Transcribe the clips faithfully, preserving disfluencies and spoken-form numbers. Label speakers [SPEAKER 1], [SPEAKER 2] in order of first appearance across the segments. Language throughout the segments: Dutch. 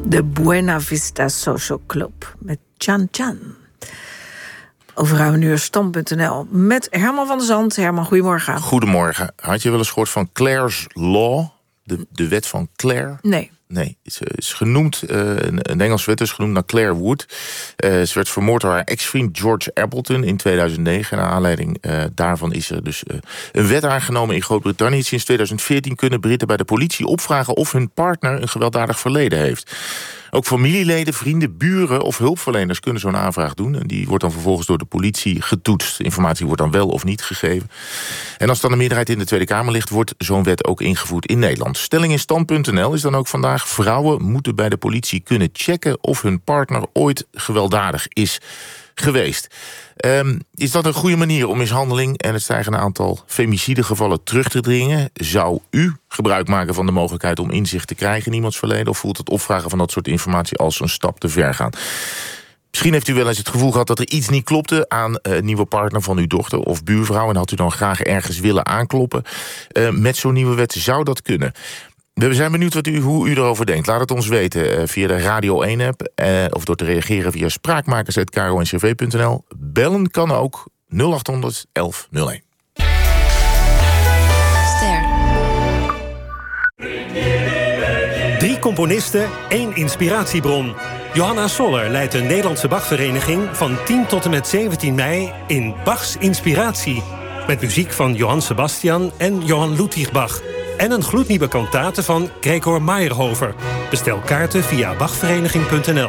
[SPEAKER 1] De Buena Vista Social Club met Chan Chan. Over ruim een uur stand punt n l met Herman van der Zand. Herman, goedemorgen.
[SPEAKER 2] Goedemorgen. Had je wel eens gehoord van Clare's Law? De, de wet van Clare?
[SPEAKER 1] Nee.
[SPEAKER 2] Nee, het is genoemd, uh, een, een Engelse wet is genoemd naar Clare Wood. Uh, ze werd vermoord door haar ex-vriend George Appleton in tweeduizend negen. Naar aanleiding uh, daarvan is er dus uh, een wet aangenomen in Groot-Brittannië. Sinds tweeduizend veertien kunnen Britten bij de politie opvragen of hun partner een gewelddadig verleden heeft. Ook familieleden, vrienden, buren of hulpverleners kunnen zo'n aanvraag doen. En die wordt dan vervolgens door de politie getoetst. De informatie wordt dan wel of niet gegeven. En als dan een meerderheid in de Tweede Kamer ligt, wordt zo'n wet ook ingevoerd in Nederland. Stelling in stand punt n l is dan ook vandaag: vrouwen moeten bij de politie kunnen checken of hun partner ooit gewelddadig is geweest. Um, is dat een goede manier om mishandeling en het stijgende aantal femicidegevallen terug te dringen? Zou u gebruik maken van de mogelijkheid om inzicht te krijgen in iemands verleden? Of voelt het opvragen van dat soort informatie als een stap te ver gaan? Misschien heeft u wel eens het gevoel gehad dat er iets niet klopte aan een nieuwe partner van uw dochter of buurvrouw, en had u dan graag ergens willen aankloppen. Uh, met zo'n nieuwe wet zou dat kunnen. We zijn benieuwd wat u, hoe u erover denkt. Laat het ons weten uh, via de Radio één-app... Uh, of door te reageren via spraakmakers punt k r o n c r v punt n l. Bellen kan ook nul acht honderd elf nul één.
[SPEAKER 3] Ster.
[SPEAKER 4] Drie componisten, één inspiratiebron. Johanna Soller leidt de Nederlandse Bachvereniging van tien tot en met zeventien mei in Bachs Inspiratie. Met muziek van Johann Sebastian en Johann Ludwig Bach. En een gloednieuwe kantate van Gregor Meyerhofer. Bestel kaarten via bachvereniging punt n l.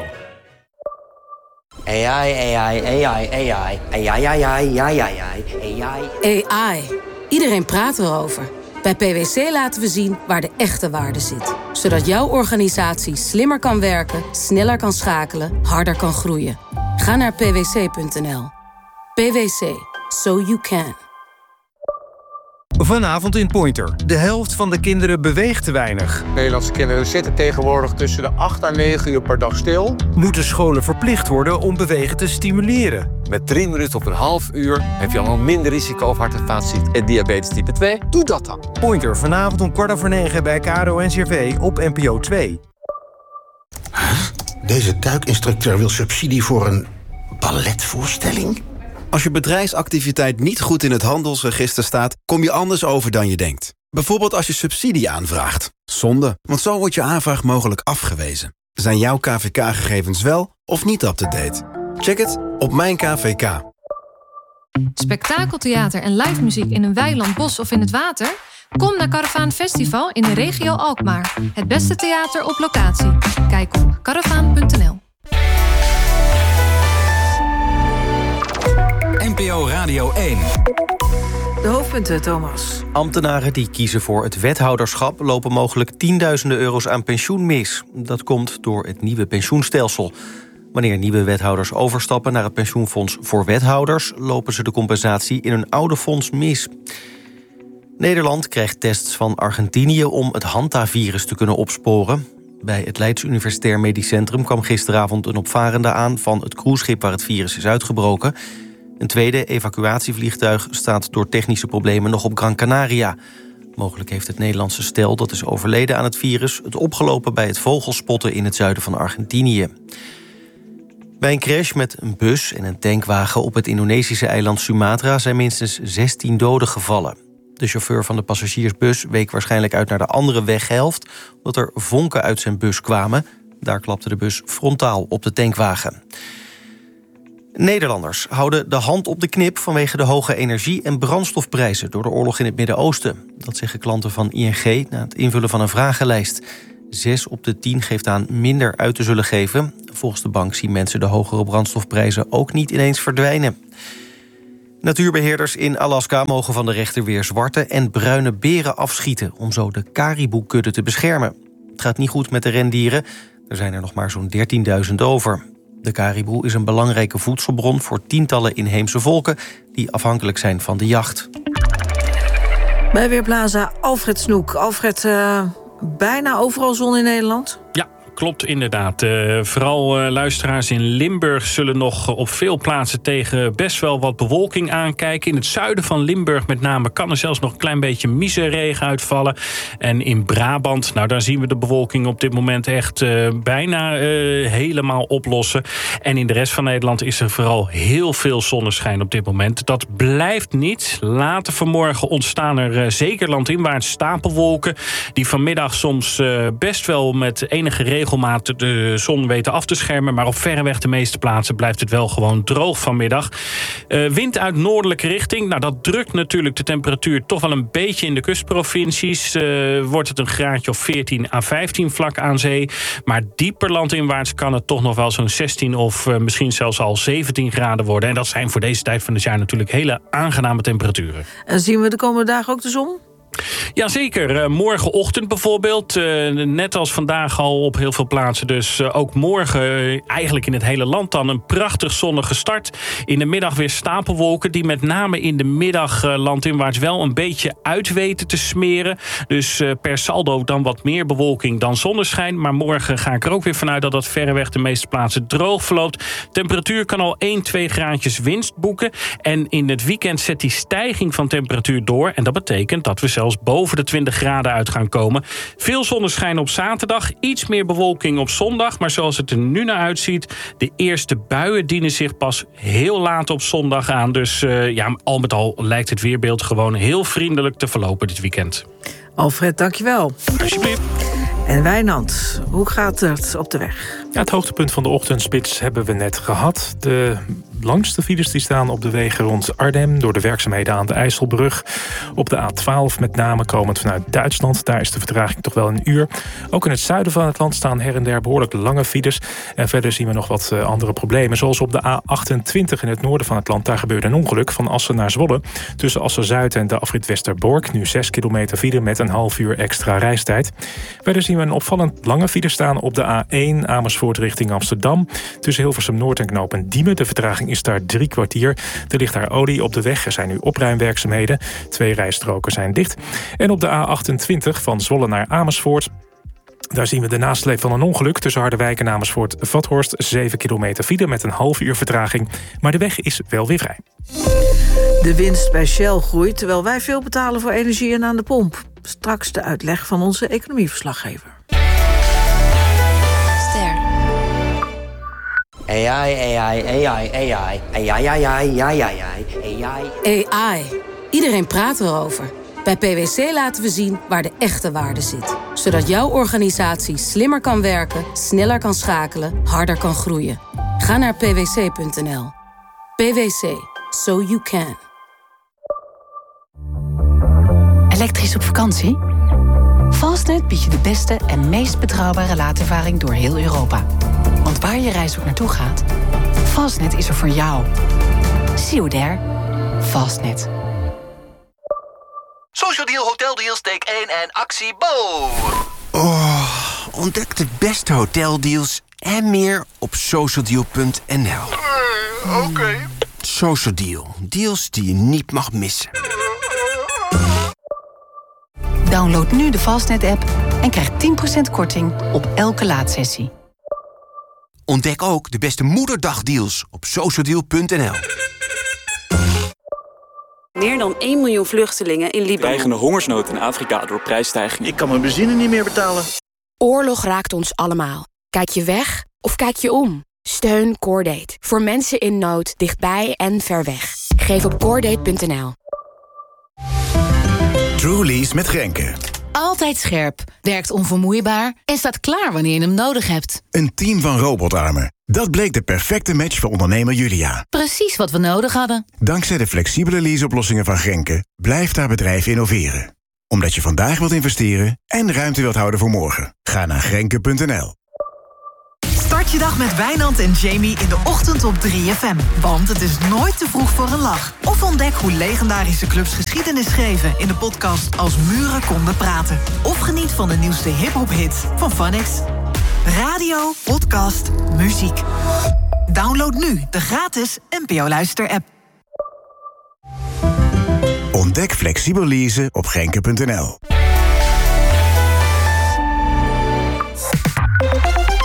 [SPEAKER 5] A I, A I, A I, A I, A I, A I, A I, A I, A I.
[SPEAKER 3] A I. Iedereen praat erover. Bij P W C laten we zien waar de echte waarde zit. Zodat jouw organisatie slimmer kan werken, sneller kan schakelen, harder kan groeien. Ga naar p w c punt n l. P W C. So you can.
[SPEAKER 6] Vanavond in Pointer. De helft van de kinderen beweegt te weinig.
[SPEAKER 7] Nederlandse kinderen zitten tegenwoordig tussen de acht en negen uur per dag stil.
[SPEAKER 6] Moeten scholen verplicht worden om bewegen te stimuleren?
[SPEAKER 8] Met drie minuten op een half uur heb je al minder risico op hart- en vaatziekten en diabetes type twee. Doe dat dan.
[SPEAKER 6] Pointer, vanavond om kwart over negen bij K R O N C R V op N P O twee.
[SPEAKER 9] Huh? Deze duikinstructeur wil subsidie voor een balletvoorstelling?
[SPEAKER 10] Als je bedrijfsactiviteit niet goed in het handelsregister staat, kom je anders over dan je denkt. Bijvoorbeeld als je subsidie aanvraagt. Zonde, want zo wordt je aanvraag mogelijk afgewezen. Zijn jouw K V K-gegevens wel of niet up-to-date? Check het op Mijn K V K.
[SPEAKER 11] Spektakeltheater en live muziek in een weiland, bos of in het water? Kom naar Karavaan Festival in de regio Alkmaar. Het beste theater op locatie. Kijk op karavaan punt n l.
[SPEAKER 12] N P O Radio één.
[SPEAKER 1] De hoofdpunten, Thomas.
[SPEAKER 13] Ambtenaren die kiezen voor het wethouderschap lopen mogelijk tienduizenden euro's aan pensioen mis. Dat komt door het nieuwe pensioenstelsel. Wanneer nieuwe wethouders overstappen naar het pensioenfonds voor wethouders, lopen ze de compensatie in hun oude fonds mis. Nederland krijgt tests van Argentinië om het hantavirus te kunnen opsporen. Bij het Leids Universitair Medisch Centrum kwam gisteravond een opvarende aan van het cruiseschip waar het virus is uitgebroken. Een tweede evacuatievliegtuig staat door technische problemen nog op Gran Canaria. Mogelijk heeft het Nederlandse stel dat is overleden aan het virus het opgelopen bij het vogelspotten in het zuiden van Argentinië. Bij een crash met een bus en een tankwagen op het Indonesische eiland Sumatra zijn minstens zestien doden gevallen. De chauffeur van de passagiersbus week waarschijnlijk uit naar de andere weghelft, omdat er vonken uit zijn bus kwamen. Daar klapte de bus frontaal op de tankwagen. Nederlanders houden de hand op de knip vanwege de hoge energie- en brandstofprijzen door de oorlog in het Midden-Oosten. Dat zeggen klanten van I N G na het invullen van een vragenlijst. Zes op de tien geeft aan minder uit te zullen geven. Volgens de bank zien mensen de hogere brandstofprijzen ook niet ineens verdwijnen. Natuurbeheerders in Alaska mogen van de rechter weer zwarte en bruine beren afschieten om zo de Caribou-kudde te beschermen. Het gaat niet goed met de rendieren. Er zijn er nog maar zo'n dertienduizend over. De caribou is een belangrijke voedselbron voor tientallen inheemse volken die afhankelijk zijn van de jacht.
[SPEAKER 1] Bij Weerplaza Alfred Snoek. Alfred, uh, bijna overal zon in Nederland?
[SPEAKER 4] Ja,
[SPEAKER 12] klopt inderdaad. Uh, vooral uh, luisteraars in Limburg zullen nog op veel plaatsen tegen best wel wat bewolking aankijken. In het zuiden van Limburg met name kan er zelfs nog een klein beetje miseregen uitvallen. En in Brabant, nou daar zien we de bewolking op dit moment echt uh, bijna uh, helemaal oplossen. En in de rest van Nederland is er vooral heel veel zonneschijn op dit moment. Dat blijft niet. Later vanmorgen ontstaan er uh, zeker landinwaarts stapelwolken die vanmiddag soms uh, best wel met enige regelmaat de zon weten af te schermen. Maar op verreweg de meeste plaatsen blijft het wel gewoon droog vanmiddag. Uh, wind uit noordelijke richting. Nou, dat drukt natuurlijk de temperatuur toch wel een beetje in de kustprovincies. Uh, wordt het een graadje of veertien à vijftien vlak aan zee. Maar dieper landinwaarts kan het toch nog wel zo'n zestien of uh, misschien zelfs al zeventien graden worden. En dat zijn voor deze tijd van het jaar natuurlijk hele aangename temperaturen. En
[SPEAKER 1] zien we de komende dagen ook de zon?
[SPEAKER 12] Jazeker, uh, morgenochtend bijvoorbeeld. Uh, net als vandaag al op heel veel plaatsen. Dus uh, ook morgen, uh, eigenlijk in het hele land dan, een prachtig zonnige start. In de middag weer stapelwolken die met name in de middag uh, landinwaarts wel een beetje uit weten te smeren. Dus uh, per saldo dan wat meer bewolking dan zonneschijn. Maar morgen ga ik er ook weer vanuit dat dat verreweg de meeste plaatsen droog verloopt. Temperatuur kan al één, twee graadjes winst boeken. En in het weekend zet die stijging van temperatuur door. En dat betekent dat we zelfs boven de twintig graden uit gaan komen. Veel zonneschijn op zaterdag, iets meer bewolking op zondag. Maar zoals het er nu naar uitziet, de eerste buien dienen zich pas heel laat op zondag aan. Dus uh, ja, al met al lijkt het weerbeeld gewoon heel vriendelijk te verlopen dit weekend.
[SPEAKER 1] Alfred, dankjewel.
[SPEAKER 14] Alsjeblieft.
[SPEAKER 1] En Wijnand, hoe gaat het op de weg?
[SPEAKER 14] Ja, het hoogtepunt van de ochtendspits hebben we net gehad. De langste files die staan op de wegen rond Arnhem door de werkzaamheden aan de IJsselbrug. Op de A twaalf met name komend vanuit Duitsland. Daar is de vertraging toch wel een uur. Ook in het zuiden van het land staan her en der behoorlijk lange files. En verder zien we nog wat uh, andere problemen. Zoals op de A achtentwintig in het noorden van het land. Daar gebeurde een ongeluk van Assen naar Zwolle. Tussen Assen-Zuid en de afrit Westerbork. Nu zes kilometer file met een half uur extra reistijd. Verder zien we een opvallend lange file staan op de A één Amersfoort richting Amsterdam. Tussen Hilversum Noord en knooppunt Diemen. De vertraging is daar drie kwartier. Er ligt daar olie op de weg. Er zijn nu opruimwerkzaamheden. Twee rijstroken zijn dicht. En op de A achtentwintig van Zwolle naar Amersfoort. Daar zien we de nasleep van een ongeluk tussen Harderwijk en Amersfoort-Vathorst. zeven kilometer file met een half uur vertraging. Maar de weg is wel weer vrij.
[SPEAKER 1] De winst bij Shell groeit terwijl wij veel betalen voor energie en aan de pomp. Straks de uitleg van onze economieverslaggever.
[SPEAKER 15] Ster.
[SPEAKER 5] A I, A I, A I, A I, A I, A I, A I, A I, A I.
[SPEAKER 3] A I. Iedereen praat erover. Bij P W C laten we zien waar de echte waarde zit. Zodat jouw organisatie slimmer kan werken, sneller kan schakelen, harder kan groeien. Ga naar p w c punt n l. P W C. So you can.
[SPEAKER 15] Elektrisch op vakantie? Fastnet biedt je de beste en meest betrouwbare laadervaring door heel Europa. Want waar je reis ook naartoe gaat, Fastnet is er voor jou. See you there. Fastnet.
[SPEAKER 16] Social Deal, Hotel Deals, take één en actie Bo!
[SPEAKER 17] Oh, ontdek de beste hoteldeals en meer op social deal punt n l.
[SPEAKER 16] Uh, Oké. Okay.
[SPEAKER 17] Social Deal. Deals die je niet mag missen.
[SPEAKER 15] Download nu de Fastnet-app en krijg tien procent korting op elke laadsessie.
[SPEAKER 17] Ontdek ook de beste moederdagdeals op social deal punt n l.
[SPEAKER 18] Meer dan één miljoen vluchtelingen in Libanon.
[SPEAKER 19] Dreigende hongersnood in Afrika door prijsstijgingen.
[SPEAKER 20] Ik kan mijn benzine niet meer betalen.
[SPEAKER 21] Oorlog raakt ons allemaal. Kijk je weg of kijk je om? Steun Cordate. Voor mensen in nood, dichtbij en ver weg. Geef op cordate punt n l.
[SPEAKER 22] Trulies met Grenke.
[SPEAKER 23] Altijd scherp, werkt onvermoeibaar en staat klaar wanneer je hem nodig hebt.
[SPEAKER 22] Een team van robotarmen. Dat bleek de perfecte match voor ondernemer Julia.
[SPEAKER 23] Precies wat we nodig hadden.
[SPEAKER 22] Dankzij de flexibele leaseoplossingen van Grenke blijft haar bedrijf innoveren. Omdat je vandaag wilt investeren en ruimte wilt houden voor morgen. Ga naar grenke punt n l.
[SPEAKER 24] Start je dag met Wijnand en Jamie in de ochtend op drie F M. Want het is nooit te vroeg voor een lach. Of ontdek hoe legendarische clubs geschiedenis schreven in de podcast Als Muren Konden Praten. Of geniet van de nieuwste hip-hop-hits van Phonics. Radio, podcast, muziek. Download nu de gratis N P O Luister-app.
[SPEAKER 22] Ontdek flexibel leasen op grenke punt n l.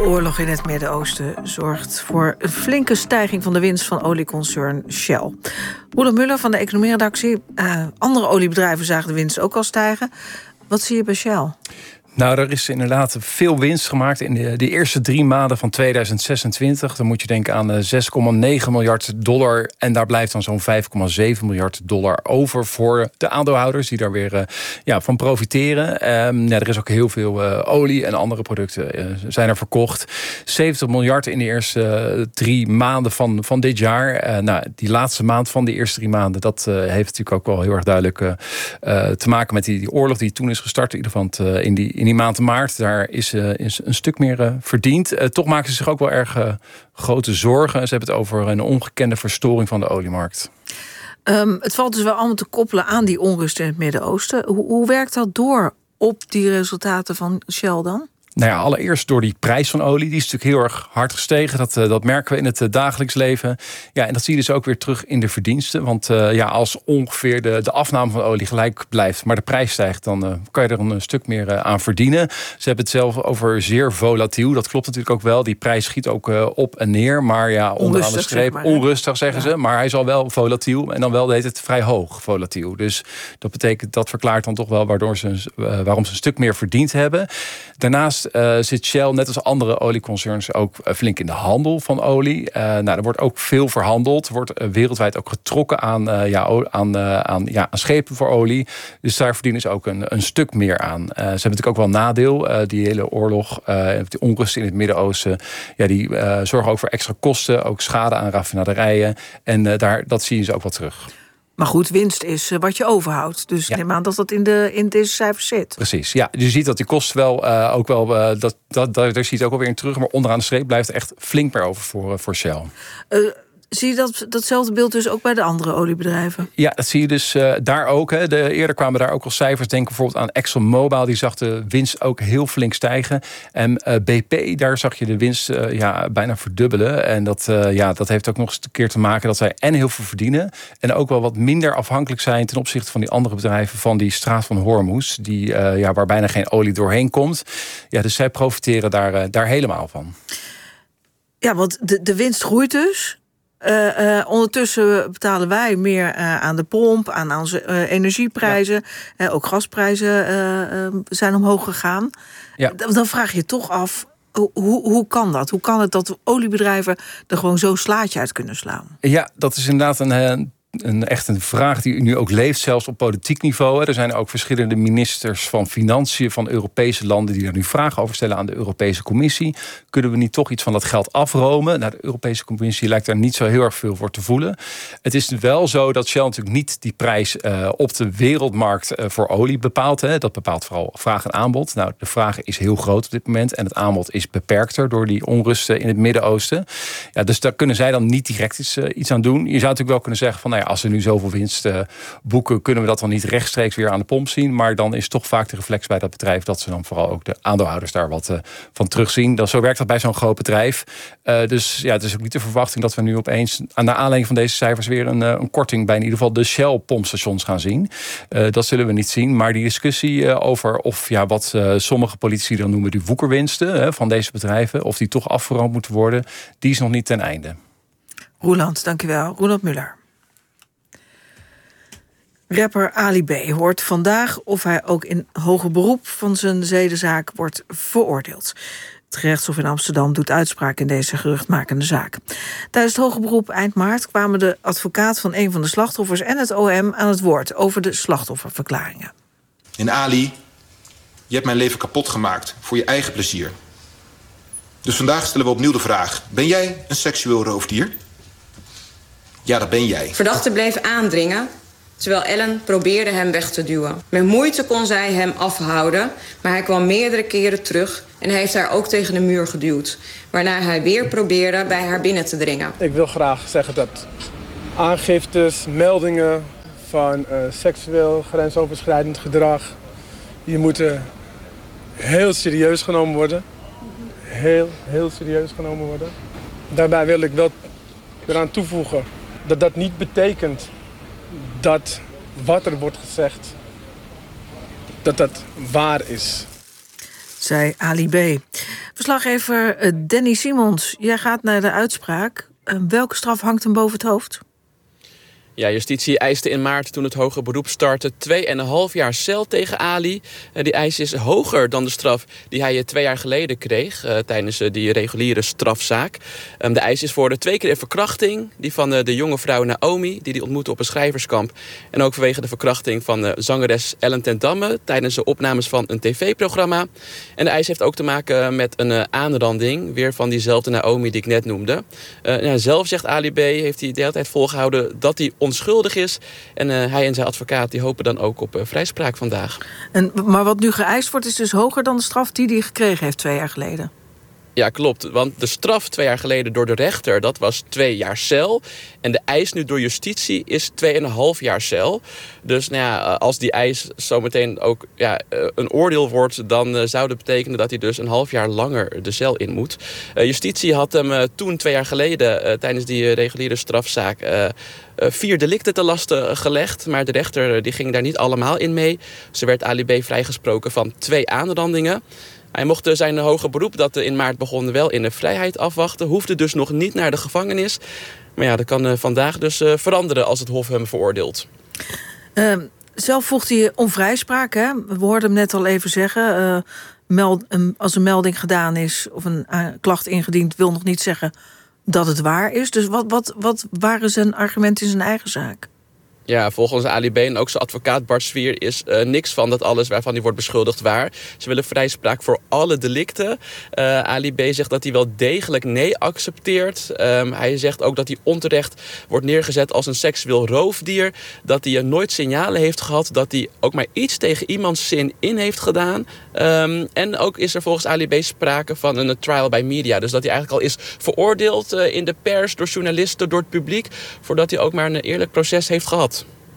[SPEAKER 1] oorlog in het Midden-Oosten zorgt voor een flinke stijging van de winst van olieconcern Shell. Roelof Muller van de economieredactie. Uh, andere oliebedrijven zagen de winst ook al stijgen. Wat zie je bij Shell?
[SPEAKER 2] Nou, er is inderdaad veel winst gemaakt in de, de eerste drie maanden van tweeduizend zesentwintig. Dan moet je denken aan zes komma negen miljard dollar. En daar blijft dan zo'n vijf komma zeven miljard dollar over voor de aandeelhouders die daar weer uh, ja, van profiteren. Um, ja, er is ook heel veel uh, olie en andere producten uh, zijn er verkocht. zeventig miljard in de eerste uh, drie maanden van, van dit jaar. Uh, nou, die laatste maand van die eerste drie maanden, dat uh, heeft natuurlijk ook wel heel erg duidelijk uh, uh, te maken met die, die oorlog die toen is gestart. In ieder geval uh, in die in die maand maart, daar is, uh, is een stuk meer uh, verdiend. Uh, toch maken ze zich ook wel erg uh, grote zorgen. Ze hebben het over een ongekende verstoring van de oliemarkt.
[SPEAKER 1] Um, het valt dus wel allemaal te koppelen aan die onrust in het Midden-Oosten. Hoe, hoe werkt dat door op die resultaten van Shell dan?
[SPEAKER 2] Nou ja, allereerst door die prijs van olie. Die is natuurlijk heel erg hard gestegen. Dat, uh, dat merken we in het uh, dagelijks leven. Ja, en dat zie je dus ook weer terug in de verdiensten. Want uh, ja, als ongeveer de, de afname van olie gelijk blijft, maar de prijs stijgt, dan uh, kan je er een, een stuk meer uh, aan verdienen. Ze hebben het zelf over zeer volatiel. Dat klopt natuurlijk ook wel. Die prijs schiet ook uh, op en neer. Maar ja, onderaan de streep, zeg maar, onrustig zeggen ja. ze. Maar hij is al wel volatiel. En dan wel deed het vrij hoog volatiel. Dus dat betekent, dat verklaart dan toch wel waardoor ze, uh, waarom ze een stuk meer verdiend hebben. Daarnaast Uh, zit Shell, net als andere olieconcerns, ook uh, flink in de handel van olie. Uh, nou, er wordt ook veel verhandeld. Er wordt uh, wereldwijd ook getrokken aan, uh, ja, aan, uh, aan, ja, aan schepen voor olie. Dus daar verdienen ze ook een, een stuk meer aan. Uh, ze hebben natuurlijk ook wel een nadeel. Uh, die hele oorlog, uh, die onrust in het Midden-Oosten, ja, die uh, zorgen ook voor extra kosten. Ook schade aan raffinaderijen. En uh, daar, dat zien ze ook wel terug.
[SPEAKER 1] Maar goed, winst is wat je overhoudt. Dus ja. neem aan dat dat in, de, in deze cijfers zit.
[SPEAKER 2] Precies, ja. Je ziet dat die kosten wel uh, ook wel, uh, dat, dat, daar zie je het ook alweer in terug. Maar onderaan de streep blijft er echt flink meer over voor, uh, voor Shell.
[SPEAKER 1] Uh, Zie je dat, datzelfde beeld dus ook bij de andere oliebedrijven?
[SPEAKER 2] Ja, dat zie je dus uh, daar ook. Hè. De, eerder kwamen daar ook al cijfers. Denk bijvoorbeeld aan ExxonMobil. Die zag de winst ook heel flink stijgen. En uh, B P, daar zag je de winst uh, ja, bijna verdubbelen. En dat, uh, ja, dat heeft ook nog eens een keer te maken dat zij en heel veel verdienen. En ook wel wat minder afhankelijk zijn ten opzichte van die andere bedrijven van die straat van Hormuz. Die, uh, ja, waar bijna geen olie doorheen komt. Ja, dus zij profiteren daar, uh, daar helemaal van.
[SPEAKER 1] Ja, want de, de winst groeit dus. Uh, uh, ondertussen betalen wij meer uh, aan de pomp, aan onze uh, energieprijzen. Ja. Uh, ook gasprijzen uh, uh, zijn omhoog gegaan. Ja. Dan vraag je toch af, hoe, hoe kan dat? Hoe kan het dat oliebedrijven er gewoon zo'n slaatje uit kunnen slaan?
[SPEAKER 2] Ja, dat is inderdaad een... een... Een, echt een vraag die nu ook leeft, zelfs op politiek niveau. Er zijn ook verschillende ministers van Financiën van Europese landen die er nu vragen over stellen aan de Europese Commissie. Kunnen we niet toch iets van dat geld afromen? Nou, de Europese Commissie lijkt daar niet zo heel erg veel voor te voelen. Het is wel zo dat Shell natuurlijk niet die prijs uh, op de wereldmarkt uh, voor olie bepaalt. Hè. Dat bepaalt vooral vraag en aanbod. Nou, de vraag is heel groot op dit moment en het aanbod is beperkter door die onrusten in het Midden-Oosten. Ja, dus daar kunnen zij dan niet direct iets, uh, iets aan doen. Je zou natuurlijk wel kunnen zeggen van, nou ja, als ze nu zoveel winst uh, boeken, kunnen we dat dan niet rechtstreeks weer aan de pomp zien. Maar dan is toch vaak de reflex bij dat bedrijf dat ze dan vooral ook de aandeelhouders daar wat uh, van terugzien. Dat, zo werkt dat bij zo'n groot bedrijf. Uh, dus ja, het is ook niet de verwachting dat we nu opeens aan de aanleiding van deze cijfers weer een, uh, een korting bij in ieder geval de Shell-pompstations gaan zien. Uh, dat zullen we niet zien. Maar die discussie uh, over of ja, wat uh, sommige politici dan noemen die woekerwinsten uh, van deze bedrijven, of die toch afgeroomd moeten worden, die is nog niet ten einde.
[SPEAKER 1] Roeland, dankjewel. Roeland Muller. Rapper Ali B. hoort vandaag of hij ook in hoger beroep van zijn zedenzaak wordt veroordeeld. Het gerechtshof in Amsterdam doet uitspraak in deze geruchtmakende zaak. Tijdens het hoger beroep eind maart kwamen de advocaat van een van de slachtoffers en het O M aan het woord over de slachtofferverklaringen.
[SPEAKER 7] En Ali, je hebt mijn leven kapot gemaakt voor je eigen plezier. Dus vandaag stellen we opnieuw de vraag: ben jij een seksueel roofdier? Ja, dat ben jij.
[SPEAKER 8] Verdachte bleef aandringen, terwijl Ellen probeerde hem weg te duwen. Met moeite kon zij hem afhouden, maar hij kwam meerdere keren terug en heeft haar ook tegen de muur geduwd, waarna hij weer probeerde bij haar binnen te dringen.
[SPEAKER 20] Ik wil graag zeggen dat aangiftes, meldingen van uh, seksueel grensoverschrijdend gedrag, die moeten heel serieus genomen worden. Heel, heel serieus genomen worden. Daarbij wil ik wel eraan toevoegen dat dat niet betekent dat wat er wordt gezegd, dat dat waar is.
[SPEAKER 1] Zei Ali B. Verslaggever Danny Simons, jij gaat naar de uitspraak. Welke straf hangt hem boven het hoofd?
[SPEAKER 6] Ja, justitie eiste in maart toen het hoger beroep startte twee en een half jaar cel tegen Ali. Die eis is hoger dan de straf die hij twee jaar geleden kreeg uh, tijdens uh, die reguliere strafzaak. Um, de eis is voor de twee keer een verkrachting, die van uh, de jonge vrouw Naomi, die hij ontmoette op een schrijverskamp. En ook vanwege de verkrachting van uh, zangeres Ellen ten Damme tijdens de opnames van een tv-programma. En de eis heeft ook te maken met een uh, aanranding, weer van diezelfde Naomi die ik net noemde. Uh, nou, zelf, zegt Ali B., heeft hij de hele tijd volgehouden dat hij onschuldig is. En uh, hij en zijn advocaat die hopen dan ook op uh, vrijspraak vandaag.
[SPEAKER 1] En, maar wat nu geëist wordt is dus hoger dan de straf die hij gekregen heeft twee jaar geleden?
[SPEAKER 6] Ja, klopt. Want de straf twee jaar geleden door de rechter, dat was twee jaar cel. En de eis nu door justitie is twee en een half jaar cel. Dus nou ja, als die eis zometeen ook ja, een oordeel wordt, dan uh, zou dat betekenen dat hij dus een half jaar langer de cel in moet. Uh, justitie had hem uh, toen twee jaar geleden uh, tijdens die uh, reguliere strafzaak Uh, Uh, vier delicten te lasten gelegd, maar de rechter uh, die ging daar niet allemaal in mee. Ze werd Ali B. vrijgesproken van twee aanrandingen. Hij mocht uh, zijn hoger beroep, dat uh, in maart begon, wel in de vrijheid afwachten. Hoefde dus nog niet naar de gevangenis. Maar ja, dat kan uh, vandaag dus uh, veranderen als het Hof hem veroordeelt.
[SPEAKER 1] Uh, zelf vroeg hij om vrijspraak, hè? We hoorden hem net al even zeggen. Uh, meld, um, als een melding gedaan is of een uh, klacht ingediend, wil nog niet zeggen dat het waar is. Dus wat, wat, wat waren zijn argumenten in zijn eigen zaak?
[SPEAKER 6] Ja, volgens Ali B. en ook zijn advocaat Bart Zwier is uh, niks van dat alles waarvan hij wordt beschuldigd waar. Ze willen vrijspraak voor alle delicten. Uh, Ali B. zegt dat hij wel degelijk nee accepteert. Um, hij zegt ook dat hij onterecht wordt neergezet als een seksueel roofdier. Dat hij uh, nooit signalen heeft gehad. Dat hij ook maar iets tegen iemands zin in heeft gedaan. Um, en ook is er volgens Ali B. sprake van een trial by media. Dus dat hij eigenlijk al is veroordeeld uh, in de pers, door journalisten, door het publiek, voordat hij ook maar een eerlijk proces heeft gehad.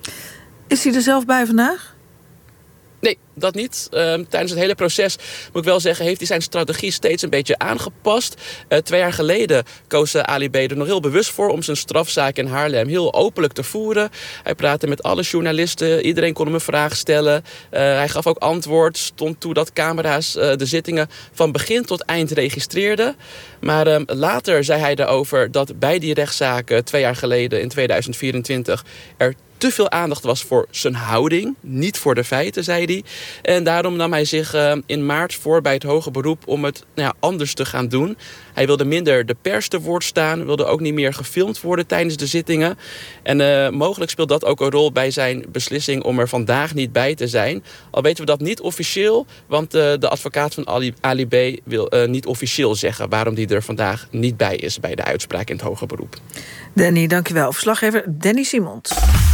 [SPEAKER 1] Is hij er zelf bij vandaag?
[SPEAKER 6] Nee, dat niet. Uh, tijdens het hele proces, moet ik wel zeggen, heeft hij zijn strategie steeds een beetje aangepast. Uh, twee jaar geleden koos uh, Ali B. er nog heel bewust voor om zijn strafzaak in Haarlem heel openlijk te voeren. Hij praatte met alle journalisten, iedereen kon hem een vraag stellen. Uh, hij gaf ook antwoord, stond toe dat camera's uh, de zittingen van begin tot eind registreerden. Maar uh, later zei hij erover dat bij die rechtszaak uh, twee jaar geleden in tweeduizend vierentwintig er te veel aandacht was voor zijn houding, niet voor de feiten, zei hij. En daarom nam hij zich uh, in maart voor bij het hoger beroep om het nou ja, anders te gaan doen. Hij wilde minder de pers te woord staan, wilde ook niet meer gefilmd worden tijdens de zittingen. En uh, mogelijk speelt dat ook een rol bij zijn beslissing om er vandaag niet bij te zijn. Al weten we dat niet officieel, want uh, de advocaat van Ali, Ali B. wil uh, niet officieel zeggen waarom hij er vandaag niet bij is bij de uitspraak in het hoger beroep.
[SPEAKER 1] Danny, dankjewel. Verslaggever Danny Simons.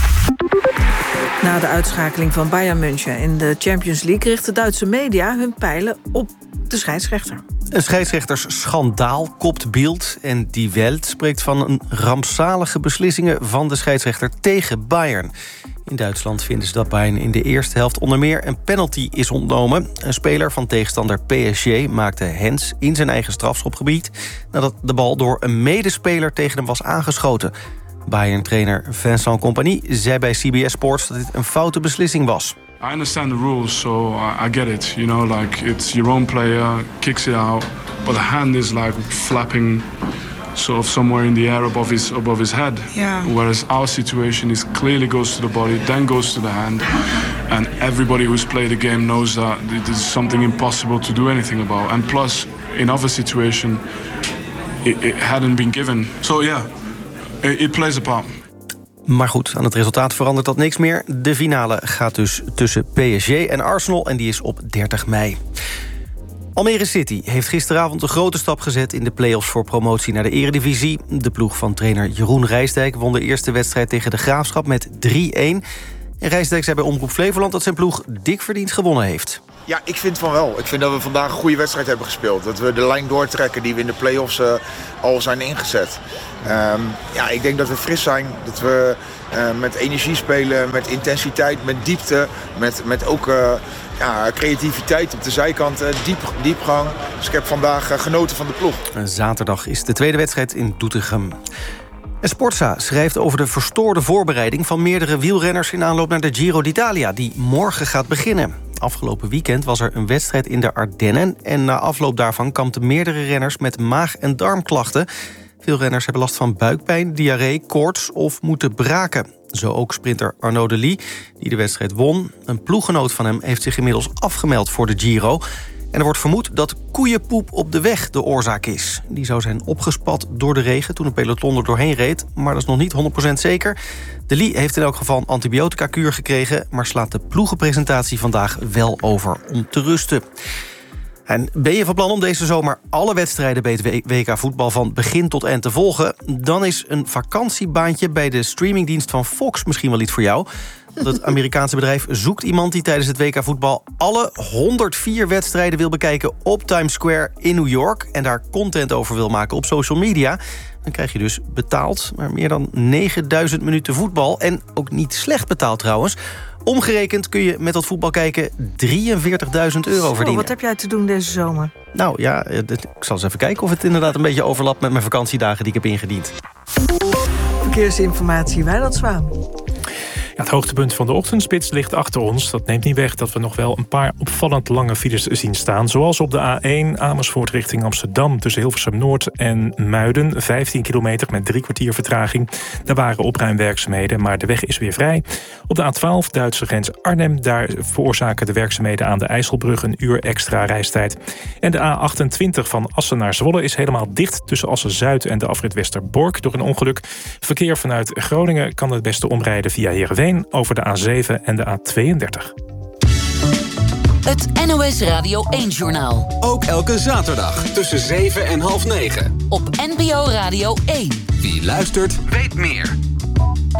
[SPEAKER 1] Na de uitschakeling van Bayern München in de Champions League richten Duitse media hun pijlen op de scheidsrechter.
[SPEAKER 13] Een scheidsrechtersschandaal kopt Bild en Die Welt spreekt van een rampzalige beslissingen van de scheidsrechter tegen Bayern. In Duitsland vinden ze dat Bayern in de eerste helft onder meer een penalty is ontnomen. Een speler van tegenstander P S G maakte hands in zijn eigen strafschopgebied nadat de bal door een medespeler tegen hem was aangeschoten. Bayern-trainer Vincent Kompany zei bij C B S Sports dat dit een foute beslissing was.
[SPEAKER 9] I understand the rules, so I get it. You know, like it's your own player, kicks it out, but the hand is like flapping sort of somewhere in the air above his above his head.
[SPEAKER 10] Yeah.
[SPEAKER 9] Whereas our situation is clearly goes to the body, then goes to the hand, and everybody who's played the game knows that it is something impossible to do anything about. And plus, in other situation, it, it hadn't been given. So yeah. It plays a part.
[SPEAKER 13] Maar goed, aan het resultaat verandert dat niks meer. De finale gaat dus tussen P S G en Arsenal en die is op dertig mei. Almere City heeft gisteravond een grote stap gezet in de play-offs voor promotie naar de Eredivisie. De ploeg van trainer Jeroen Rijsdijk won de eerste wedstrijd tegen de Graafschap met drie-een. En Rijsdijk zei bij Omroep Flevoland dat zijn ploeg dik verdiend gewonnen heeft.
[SPEAKER 11] Ja, ik vind van wel. Ik vind dat we vandaag een goede wedstrijd hebben gespeeld. Dat we de lijn doortrekken die we in de play-offs uh, al zijn ingezet. Um, ja, ik denk dat we fris zijn. Dat we uh, met energie spelen, met intensiteit, met diepte. Met, met ook uh, ja, creativiteit op de zijkant, uh, diep, diepgang. Dus ik heb vandaag uh, genoten van de ploeg.
[SPEAKER 13] Zaterdag is de tweede wedstrijd in Doetinchem. En Sportza schrijft over de verstoorde voorbereiding van meerdere wielrenners in aanloop naar de Giro d'Italia, die morgen gaat beginnen. Afgelopen weekend was er een wedstrijd in de Ardennen en na afloop daarvan kampten meerdere renners met maag- en darmklachten. Veel renners hebben last van buikpijn, diarree, koorts of moeten braken. Zo ook sprinter Arnaud Delis, die de wedstrijd won. Een ploeggenoot van hem heeft zich inmiddels afgemeld voor de Giro. En er wordt vermoed dat koeienpoep op de weg de oorzaak is. Die zou zijn opgespat door de regen toen een peloton er doorheen reed. Maar dat is nog niet honderd procent zeker. Delis heeft in elk geval een antibiotica-kuur gekregen, maar slaat de ploegenpresentatie vandaag wel over om te rusten. En ben je van plan om deze zomer alle wedstrijden bij het W K voetbal van begin tot eind te volgen? Dan is een vakantiebaantje bij de streamingdienst van Fox misschien wel iets voor jou. Want het Amerikaanse bedrijf zoekt iemand die tijdens het W K voetbal alle honderdvier wedstrijden wil bekijken op Times Square in New York en daar content over wil maken op social media. Dan krijg je dus betaald, maar meer dan negenduizend minuten voetbal en ook niet slecht betaald trouwens. Omgerekend kun je met dat voetbal kijken drieënveertigduizend euro verdienen.
[SPEAKER 1] Oh, wat heb jij te doen deze zomer?
[SPEAKER 13] Nou ja, ik zal eens even kijken of het inderdaad een beetje overlapt met mijn vakantiedagen die ik heb ingediend.
[SPEAKER 1] Verkeersinformatie, Wijnand Zwaan.
[SPEAKER 4] Ja, het hoogtepunt van de ochtendspits ligt achter ons. Dat neemt niet weg dat we nog wel een paar opvallend lange files zien staan. Zoals op de A één Amersfoort richting Amsterdam tussen Hilversum Noord en Muiden. vijftien kilometer met drie kwartier vertraging. Daar waren opruimwerkzaamheden, maar de weg is weer vrij. Op de A twaalf Duitse grens Arnhem. Daar veroorzaken de werkzaamheden aan de IJsselbrug een uur extra reistijd. En de A achtentwintig van Assen naar Zwolle is helemaal dicht tussen Assen-Zuid en de afrit Westerbork door een ongeluk. Verkeer vanuit Groningen kan het beste omrijden via Heerenveen over de A zeven en de A tweeëndertig.
[SPEAKER 10] Het N O S Radio één-journaal.
[SPEAKER 12] Ook elke zaterdag tussen zeven en half negen.
[SPEAKER 10] Op N P O Radio één.
[SPEAKER 12] Wie luistert, weet meer.